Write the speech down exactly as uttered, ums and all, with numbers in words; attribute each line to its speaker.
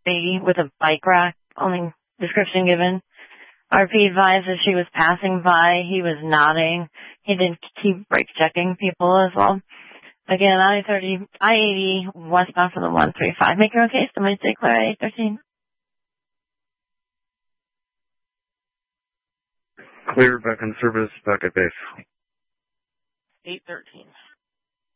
Speaker 1: B with a bike rack, only description given. R P advised that she was passing by. He was nodding. He did keep brake checking people as well. Again, I thirty, I eighty, westbound from the one three five. Make your own case. Somebody stay clear at eight thirteen.
Speaker 2: Clear, back in service, back at base.
Speaker 3: eight thirteen.